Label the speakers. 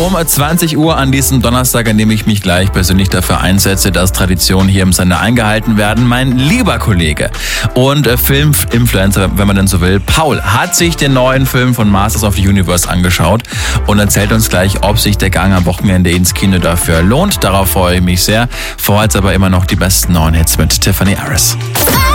Speaker 1: Um 20 Uhr an diesem Donnerstag, an dem ich mich gleich persönlich dafür einsetze, dass Traditionen hier im Sender eingehalten werden, mein lieber Kollege und Filminfluencer, wenn man denn so will, Paul, hat sich den neuen Film von Masters of the Universe angeschaut und erzählt uns gleich, ob sich der Gang am Wochenende ins Kino dafür lohnt. Darauf freue ich mich sehr. Vorher jetzt aber immer noch die besten neuen Hits mit Tiffany Harris.